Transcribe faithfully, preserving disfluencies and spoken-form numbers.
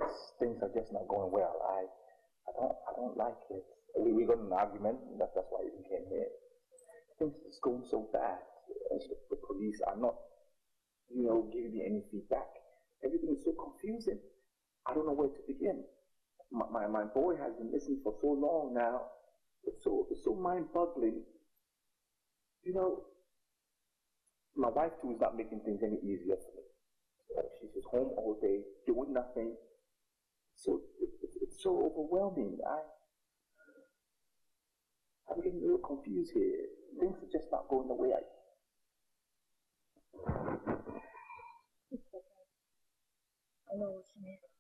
things are just not going well. I, I don't, I don't like it. We, we got in an argument. That, that's why I even came here. Things is going so bad. The police are not, you know, giving me any feedback. Everything is so confusing. I don't know where to begin. My, my, my boy has been missing for so long now. It's so, it's so mind-boggling. You know, my wife too is not making things any easier for me. Uh, she's just home all day, doing nothing. So it, it, it's so overwhelming. I, I'm getting a little confused here. Things are just not going the way I. It's okay. I know what you mean.